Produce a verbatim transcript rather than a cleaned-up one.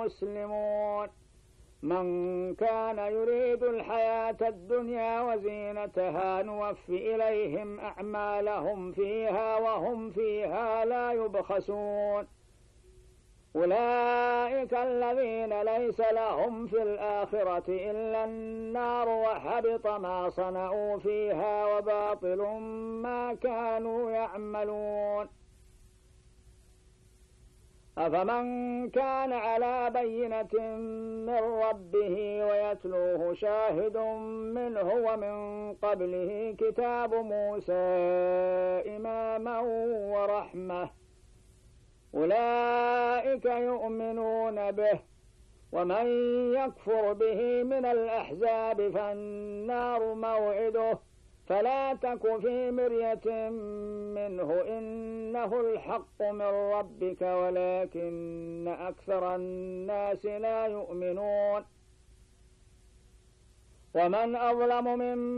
مسلمون من كان يريد الحياة الدنيا وزينتها نوفي إليهم أعمالهم فيها وهم فيها لا يبخسون أولئك الذين ليس لهم في الآخرة إلا النار وحبط ما صنعوا فيها وباطل ما كانوا يعملون أفمن كان على بينة من ربه ويتلوه شاهد منه ومن قبله كتاب موسى إماما ورحمة أولئك يؤمنون به ومن يكفر به من الأحزاب فالنار موعده فلا تك في مرية منه إنه الحق من ربك ولكن أكثر الناس لا يؤمنون ومن أظلم ممن